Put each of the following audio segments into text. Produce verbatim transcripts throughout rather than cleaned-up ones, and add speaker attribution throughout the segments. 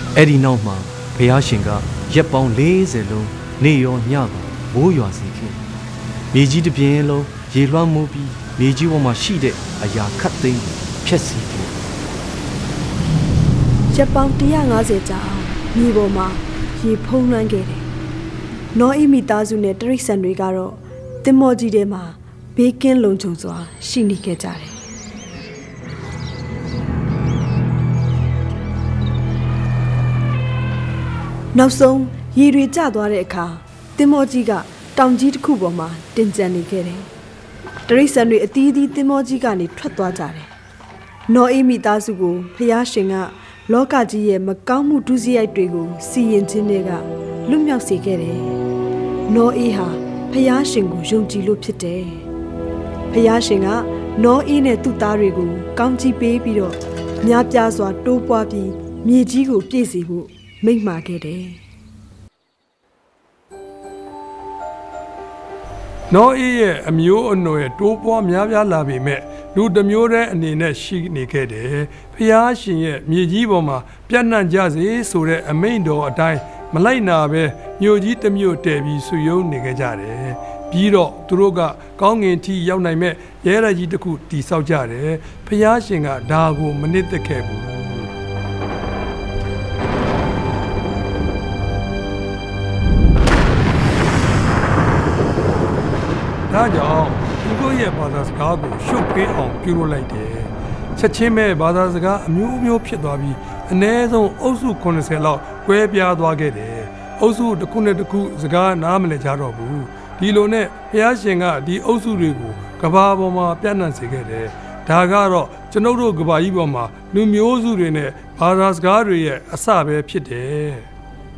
Speaker 1: အဲ့ဒီနောက်မှာဘုရားရှင်ကရက်ပေါင်းလေးဆယ်လုံးနေရောညပါမိုးရွာစေခဲ့မြေကြီးတစ်ပြင်းလုံးရေလွှမ်းမိုးပြီးမြေကြီးပေါ်မှာရှိတဲ့အရာခတ်သိမ်းဖျက်ဆီးခဲ့
Speaker 2: ရက်ပေါင်းone hundred fiftyကြာမြေပေါ်မှာရေဖုံးလွှမ်းခဲ့တယ်နောအီမိသားစုနဲ့တရိษံတွေကတော့သင်္ဘောကြီးထဲမှာဘေးကင်းလုံခြုံစွာရှိနေခဲ့ကြတယ်နောက်ဆုံးရေတွေကျသွားတဲ့အခါသင်္ဘောကြီးကတောင်ကြီးတစ်ခုပေါ်မှာတင်ကျန်နေခဲ့တယ်တရိษံတွေအသီးသီးသင်္ဘောကြီးကနေထွက်သွားကြတယ်နောအီမိသားစုကိုဖျားရှင်ကလောကကြီးရဲ့မကောင်းမှုဒုစရိုက်တွေကိုစီရင်ခြင်းတွေကလွတ်မြောက်စေခဲ့တယ်နောအီဟာဖျားရှင်ကိုယုံကြည်လို့ဖြစ်တယ်ဖျားရှင်ကနောအီနဲ့သူ့သားတွေကိုကောင်းချီးပေးပြီးတော့များပြားစွာတိုးပွားပြီးမြေကြီးကိုပြည့်စေဖို့မိန့်မာခဲ့တယ်
Speaker 3: နောအေးရဲ့အမျိုးအနွယ်တိုးပွားများပြားလာပေမဲ့လူတစ်မျိုးတည်းအနေနဲ့ရှိနေခဲ့တယ်။ဖျားရှင်ရဲ့မြေကြီးပေါ်မှာပြန့်နှံ့ကြစေဆိုတဲ့အမိန့်တော်အတိုင်းမလိုက်နာပဲမြို့ကြီးတစ်မြို့တည်ပြီးဆွေယုံနေခဲ့ကြတယ်။ပြီးတော့သူတို့ကကောင်းငင်ထီရောက်နိုင်မဲ့ရဲရကြီးတစ်ခုတည်ဆောက်ကြတယ်။ဖျားရှင်ကဒါကိုမနစ်သက်ခဲ့ဘူး။ဒါကြောင့်သူတို့ရဲ့ဘာသာစကားကိုရှုပ်ပေးအောင်ပြုလုပ်လိုက်တယ်။ချက်ချင်းပဲဘာသာစကားအမျိုးမျိုးဖြစ်သွားပြီးအနည်းဆုံးအုပ်စုeightyလောက်ကွဲပြားသွားခဲ့တယ်။အုပ်စုတစ်ခုနဲ့တစ်ခုစကားနားမလည်ကြတော့ဘူး။ဒီလိုနဲ့ဘုရားရှင်ကဒီအုပ်စုတွေကိုကဘာပေါ်မှာပြန့်နှံ့စေခဲ့တယ်။ဒါကတော့ကျွန်ုပ်တို့ကဘာကြီးပေါ်မှာလူမျိုးစုတွေနဲ့ဘာသာစကားတွေရဲ့အစပဲဖြစ်တယ်။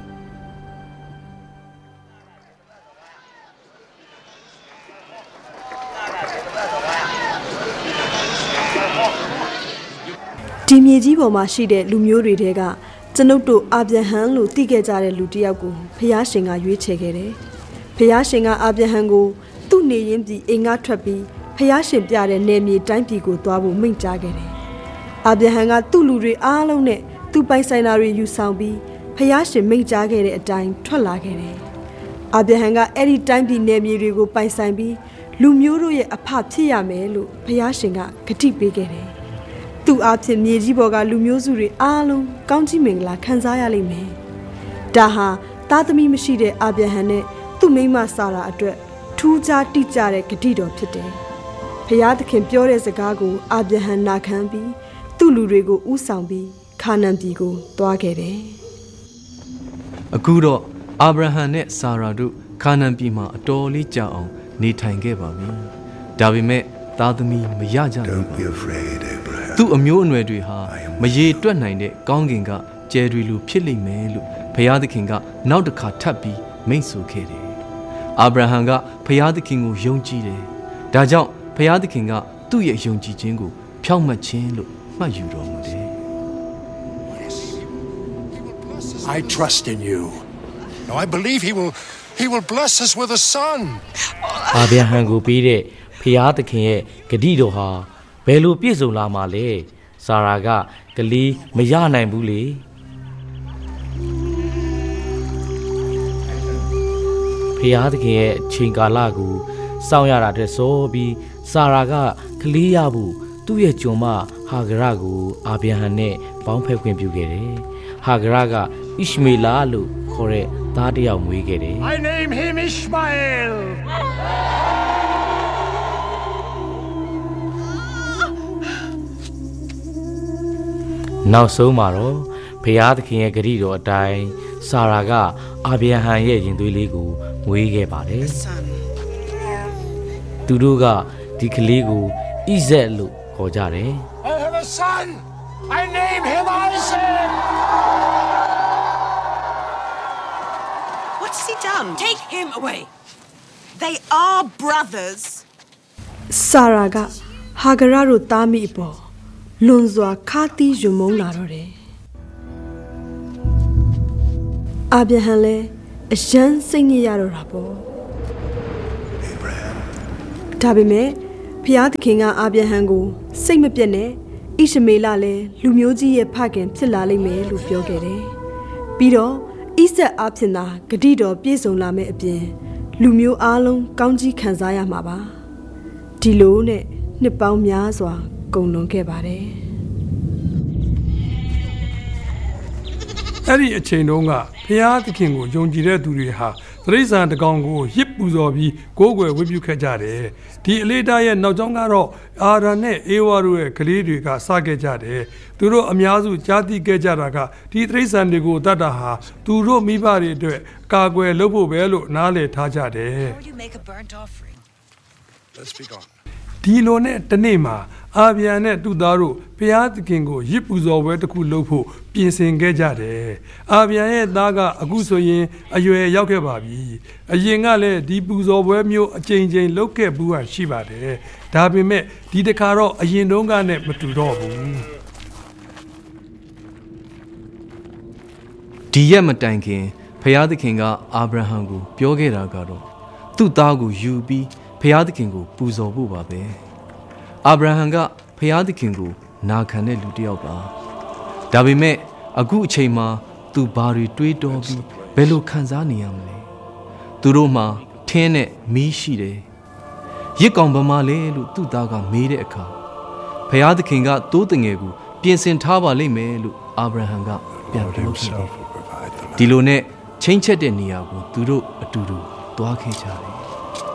Speaker 2: ဒီမြေကြီးပေါ်မှာရှိတဲ့လူမျိုးတွေတဲကကျွန်ုပ်တို့အာဗြဟံလို့သိခဲ့ကြတဲ့လူတစ်ယောက်ကိုဖျားရှင်ကရွေးချယ်ခဲ့တယ်။ဖျားရှင်ကအာဗြဟံကိုသူ့နေရင်းပြည်အိမ်ကထွက်ပြီးဖျားရှင်ပြတဲ့နယ်မြေတိုင်းပြည်ကိုသွားဖို့မိန့်ကြားခဲ့တယ်။အာဗြဟံကသူ့လူတွေအားလုံးနဲ့သူ့ပိုင်ဆိုင်တာတွေယူဆောင်ပြီးဖျားရှင်မိန့်ကြားခဲ့တဲ့အတိုင်းထွက်လာခဲ့တယ်။အာဗြဟံကအဲ့ဒီတိုင်းပြည်နယ်မြေတွေကိုပိုင်ဆိုင်ပြီးလူမျိုးတို့ရဲ့အဖဖြစ်ရမယ်လို့ဖျားရှင်ကဂတိပေးခဲ့တယ်။သူ့အဖြစ်မြေကြီးပေါ်ကလူမျိုးစုတွေအားလုံးကောင်းချီးမင်္ဂလာခံစားရလိမ့်မယ်။ဒါဟာသားသမီးမရှိတဲ့အာဗြဟံနဲ့သူ့မိန်းမစာရာအတွက်ထူးခြားတိကျတဲ့ဂတိတော်ဖြစ်တယ်။ဖျားသခင်ပြောတဲ့စကားကိုအာဗြဟံနာခံပြီးသူ့လူတွေကိုဥဆောင်ပြီးခါနန်ပြည်ကိုသွားခဲ့တယ်
Speaker 1: ။အခုတော့အာဗြဟံနဲ့စာရာတို့ခါနန်ပြည်မှာအတော်လေးကြာအောင်နေထိုင်ခဲ့ပါပြီ။ဒါပေမဲ့သားသမီးမရကြဘူး။သူ့အမျိုးအနွယ်တွေဟာမရေတွက်နိုင်တဲ့ကောင်းကင်ကကျယ်တွေလူဖြစ်လိမ့်မယ်လို့ဘုရားသခင်ကနောက်တစ်ခါထပ်ပြီးမိန့်ဆိုခဲ့တယ်။အာဗြဟံကဘုရားသခင်ကိုယုံကြည်တယ်။ဒါကြောင့်ဘုရားသခင်ကသူ့ရဲ့ယုံကြည်ခြင်းကိုဖြောင့်မတ်ခြင်းလို့မှတ်ယူတော်မူတယ်။
Speaker 4: I trust in you. Now I believe he will he will bless us with a son.
Speaker 5: အာဗြဟံကိုပေးတဲ့ဖျားသခင်ရဲ့ဂတိတော်ဟာဘယ်လိုပြည့်စုံလာမှာလဲ။စာရာကကလေးမရနိုင်ဘူးလေ။ဖျားသခင်ရဲ့အချိန်ကာလကိုစောင့်ရတာတဲ့ဆိုပြီးစာရာကကလေးရဖို့သူ့ရဲ့ကျွန်မဟာဂရကိုအာဗြဟံနဲ့ပေါင်းဖက်ခွင့်ပြုခဲ့တယ်။ဟာဂရကဣရှမေလလို့ခေါ်တဲ့သားတစ်ယောက်မွေးခဲ့တယ်။
Speaker 4: I name him Ishmael.
Speaker 5: နောက်ဆုံးမှာတော့ဘုရားသခင်ရဲ့ဂရုတော်အတိုင်းစာရာကအာဗြဟံရဲ့ရင်သွေးလေးကိုမွေးခဲ့ပါတယ်။သူတို့ကဒီကလေးကိုဣဇက်လို့ခေါ်ကြတယ်
Speaker 4: I have a son. I name him Isaac.
Speaker 6: What's he done? Take him away. They are brothers.
Speaker 2: စာရာကဟာဂရတို့သားမိအပေါ်လွန်စွာခါတီးယွံမုန်းလာတော့တယ်။အာဗြဟံလည်းအယမ်းစိတ်ညစ်ရတော့တာပေါ့။ဒါပေမဲ့ဖျားသခင်ကအာဗြဟံကိုစိတ်မပြတ်နဲ့ဣရှမေလလည်းလူမျိုးကြီးရဲ့ဖခင်ဖြစ်လာလိမ့်မယ်လို့ပြောခဲ့တယ်ပြီးတော့ဣဆက်အားဖြင့်သာဂတိတော်ပြည့်စုံလာမယ့်အပြင်လူမျိုးအားလုံးကောင်းကြီးခံစားရမှာပါဒီလိုနဲ့နှစ်ပေါင်းများစွာကုန်လွန်ခဲ့ပါတယ်
Speaker 3: အဲ့ဒီအချိန်တုန်းကဖျားသခင်ကိုယုံကြည်တဲ့သူတွေဟာသရိษံတကောင်ကိုရစ်ပူဇော်ပြီးကိုးကွယ်ဝတ်ပြုခဲ့ကြတယ်ဒီအလေးထားရဲ့နောက်ကျောင်းကတော့အာရန်နဲ့အေဝါတို့ရဲ့ကလေးတွေကစခဲ့ကြတယ်သူတို့အများစုကြားသိခဲ့ကြတာကဒီသရိษံတွေကိုတတ်တာဟာသူတို့မိဘတွေအတွက်ကာကွယ်လုပ်ဖို့ပဲလို့နားလည်ထားကြတယ်
Speaker 4: Let's be gone.
Speaker 3: ဒီလိုနဲ့တနေ့မှာအာဗျာနဲ့သူ့သားတို့ဘုရားသခင်ကိုရစ်ပူဇော်ပွဲတစ်ခုလုပ်ဖို့ပြင်ဆင်ခဲ့ကြတယ်။အာဗျာရဲ့သားကအခုဆိုရင်အရွယ်ရောက်ခဲ့ပါပြီ။အရင်ကလည်းဒီပူဇော်ပွဲမျိုးအကြိမ်ကြိမ်လုပ်ခဲ့ဘူးဟာရှိပါတယ်။ဒါပေမဲ့ဒီတစ်ခါတော့အရင်တုန်းကနဲ့မတူတော့ဘူး
Speaker 1: ။ဒီရက်မတိုင်ခင်ဘုရားသခင်ကအာဗြဟံကိုပြောခဲ့တာကတော့သူ့သားကိုယူပြီးဘုရားသခင်ကိုပူဇော်ဖို့ပါပဲအာဗြဟံကဘုရားသခင်ကိုနာခံတဲ့လူတစ်ယောက်ပါဒါပေမဲ့အခုအချိန်မှာသူဘာတွေတွေးတောပြီးဘယ်လိုခံစားနေရမလဲသူတို့မှာထင်းနဲ့မီးရှိတယ်ရစ်ကောင်ဗမာလဲလို့သူ့သားကမေးတဲ့အခါဘုရားသခင်ကသိုးတငယ်ကိုပြင်ဆင်ထားပါလိမ့်မယ်လို့အာဗြဟံကပြန်ပြောခဲ့တယ်ဒီလိုနဲ့ချင်းချက်တဲ့နေရာကိုသူတို့အတူတူသွားခဲ့ကြတယ်